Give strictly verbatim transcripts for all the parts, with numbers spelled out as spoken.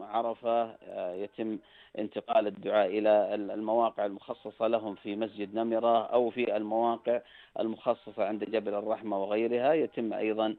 عرفة يتم انتقال الدعاء إلى المواقع المخصصة لهم في مسجد نمرة أو في المواقع المخصصة عند جبل الرحمة وغيرها. يتم أيضا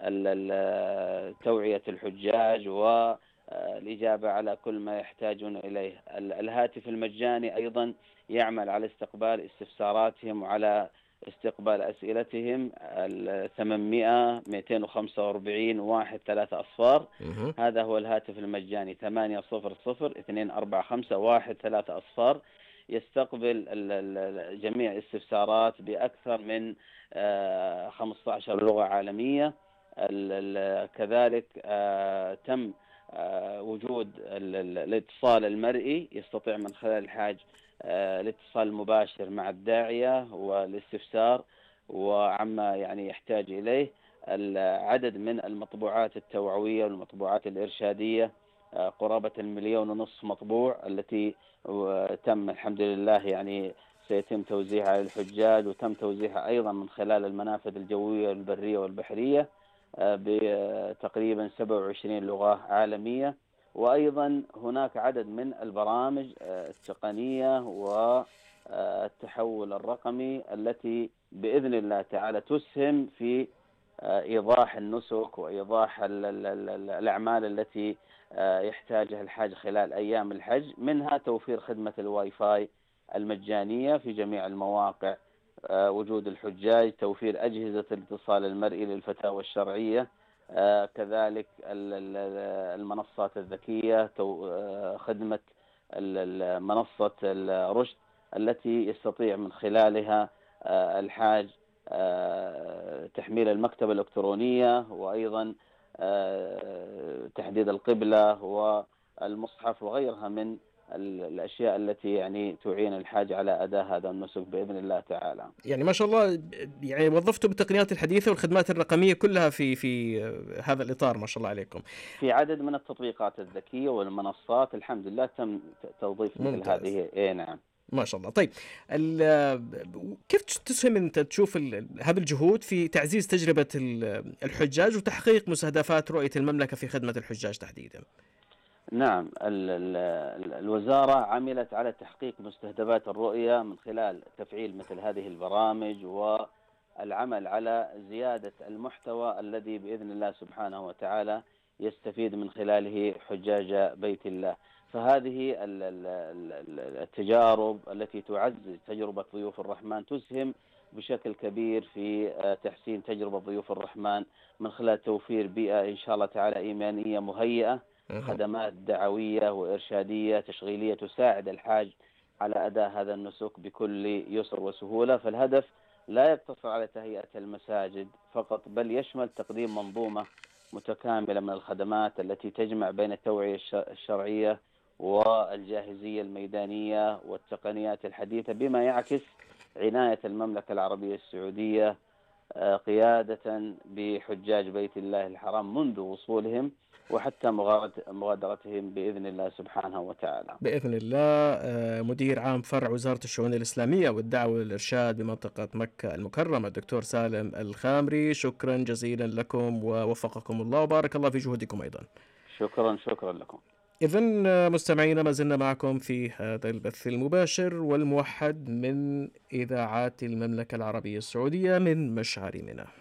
توعية الحجاج والإجابة على كل ما يحتاجون إليه. الهاتف المجاني أيضا يعمل على استقبال استفساراتهم وعلى استقبال أسئلتهم. ثمانمائة مئتين وخمسة وأربعين واحد ثلاثة أصفار، هذا هو الهاتف المجاني، ثمانية صفر صفر اثنين أربعة خمسة واحد ثلاثة أصفار. يستقبل جميع الاستفسارات بأكثر من خمسة عشر لغة عالمية. كذلك تم وجود الاتصال المرئي، يستطيع من خلال الحاج الاتصال المباشر مع الداعية والاستفسار وعما يعني يحتاج إليه. العدد من المطبوعات التوعوية والمطبوعات الإرشادية قرابة المليون ونصف مطبوع، التي تم الحمد لله يعني سيتم توزيعها على الحجاج، وتم توزيعها أيضا من خلال المنافذ الجوية والبرية والبحرية بتقريبا سبع وعشرين لغة عالمية. وأيضا هناك عدد من البرامج التقنية والتحول الرقمي التي بإذن الله تعالى تسهم في إيضاح النسك وإيضاح الأعمال التي يحتاجها الحاج خلال أيام الحج، منها توفير خدمة الواي فاي المجانية في جميع المواقع وجود الحجاج، توفير أجهزة الاتصال المرئي للفتاوى الشرعية، كذلك المنصات الذكية، خدمة منصة الرشد التي يستطيع من خلالها الحاج تحميل المكتبة الإلكترونية، وأيضا تحديد القبلة والمصحف وغيرها من الأشياء التي يعني تعين الحاج على أداء هذا النسك بإذن الله تعالى. يعني ما شاء الله، يعني وظفتوا بالتقنيات الحديثة والخدمات الرقمية كلها في في هذا الإطار، ما شاء الله عليكم. في عدد من التطبيقات الذكية والمنصات الحمد لله تم توظيف مثل هذه. إيه نعم ما شاء الله. طيب كيف تسهم أنت تشوف هذه الجهود في تعزيز تجربة الحجاج وتحقيق مستهدفات رؤية المملكة في خدمة الحجاج تحديدا؟ نعم، الوزارة عملت على تحقيق مستهدفات الرؤية من خلال تفعيل مثل هذه البرامج والعمل على زيادة المحتوى الذي بإذن الله سبحانه وتعالى يستفيد من خلاله حجاج بيت الله. فهذه التجارب التي تعزز تجربة ضيوف الرحمن تسهم بشكل كبير في تحسين تجربة ضيوف الرحمن من خلال توفير بيئة إن شاء الله تعالى إيمانية مهيئة، خدمات دعوية وإرشادية تشغيلية تساعد الحاج على أداء هذا النسك بكل يسر وسهولة. فالهدف لا يقتصر على تهيئة المساجد فقط، بل يشمل تقديم منظومة متكاملة من الخدمات التي تجمع بين التوعية الشرعية والجاهزية الميدانية والتقنيات الحديثة، بما يعكس عناية المملكة العربية السعودية قيادة بحجاج بيت الله الحرام منذ وصولهم وحتى مغادرتهم بإذن الله سبحانه وتعالى. بإذن الله. مدير عام فرع وزارة الشؤون الإسلامية والدعوة والإرشاد بمنطقة مكة المكرمة الدكتور سالم الخامري، شكرا جزيلا لكم ووفقكم الله وبارك الله في جهودكم أيضا. شكرا شكرا لكم. إذن مستمعينا ما زلنا معكم في هذا البث المباشر والموحد من إذاعات المملكة العربية السعودية من مشعر منى.